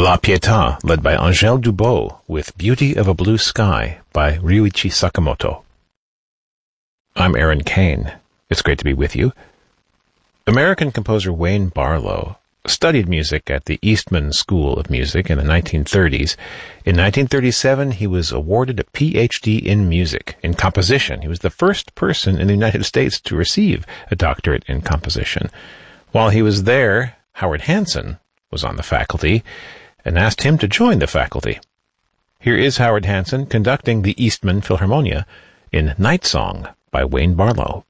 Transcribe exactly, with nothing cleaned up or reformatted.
La Pietà, led by Angèle Dubot, with Beauty of a Blue Sky by Ryuichi Sakamoto. I'm Aaron Kane. It's great to be with you. American composer Wayne Barlow studied music at the Eastman School of Music in the nineteen thirties. In nineteen thirty-seven, he was awarded a P H D in music, in composition. He was the first person in the United States to receive a doctorate in composition. While he was there, Howard Hanson was on the faculty and asked him to join the faculty. Here is Howard Hanson conducting the Eastman Philharmonia in Night Song by Wayne Barlow.